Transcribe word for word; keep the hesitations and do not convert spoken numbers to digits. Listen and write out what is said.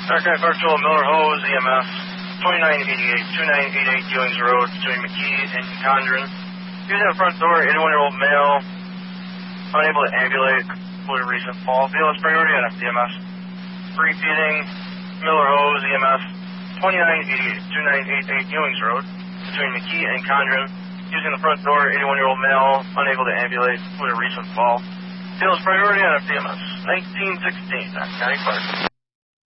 Archive Virtual Miller Hose, E M S, twenty-nine eighty-eight, twenty-nine eighty-eight Ewings Road, between McKee and Condren. Using the front door, eighty-one-year-old male, unable to ambulate with a recent fall. Vehicle priority on F D M S. Repeating, Miller Hose, E M S, twenty-nine eighty-eight, twenty-nine eighty-eight Ewings Road, between McKee and Condren. Using the front door, eighty-one-year-old male, unable to ambulate with a recent fall. Vehicle priority on F D M S. nineteen sixteen, County Clerk.